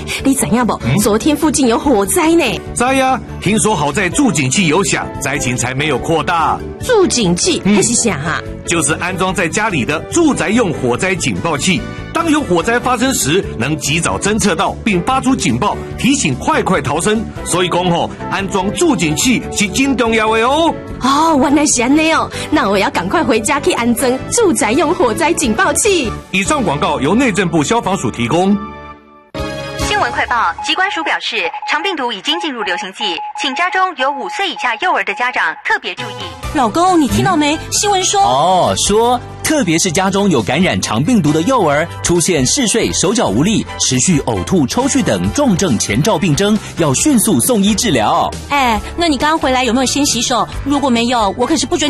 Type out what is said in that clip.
你知影不？昨天附近有火灾呢。 知呀，听说好在助警器有响，灾情才没有扩大。 助警器还是啥哈？ 就是安装在家里的住宅用火灾警报器，当有火灾发生时，能及早侦测到并发出警报，提醒快逃生。所以讲吼，安装助警器是真重要的哦。 哦，原来是安内哦，那我要赶快回家去安装住宅用火灾警报器。 以上广告由内政部消防署提供。 新闻快报，疾管署表示，肠病毒已经进入流行季，请家中有5岁以下幼儿的家长特别注意。 老公，你听到没？新闻说特别是家中有感染肠病毒的幼儿，出现嗜睡、手脚无力、持续呕吐、抽搐等重症前兆病征，要迅速送医治疗。 那你刚回来有没有先洗手？如果没有，我可是不准